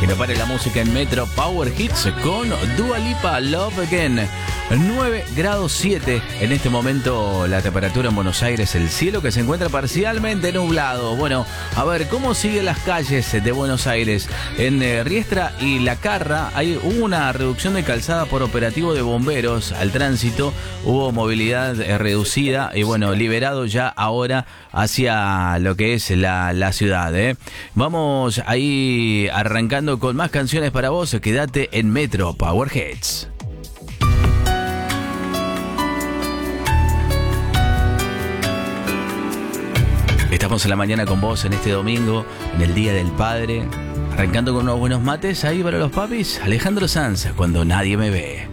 Que no pare la música en Metro Power Hits con Dua Lipa, Love Again. 9 grados 7 en este momento la temperatura en Buenos Aires, el cielo que se encuentra parcialmente nublado. Bueno, a ver, ¿cómo siguen las calles de Buenos Aires? En Riestra y La Carra hubo una reducción de calzada por operativo de bomberos al tránsito, hubo movilidad reducida y bueno, liberado ya ahora hacia lo que es la ciudad. Vamos ahí arrancando con más canciones para vos, quédate en Metro Power Hits. Estamos en la mañana con vos en este domingo, en el Día del Padre, arrancando con unos buenos mates ahí para los papis. Alejandro Sanz, Cuando nadie me ve.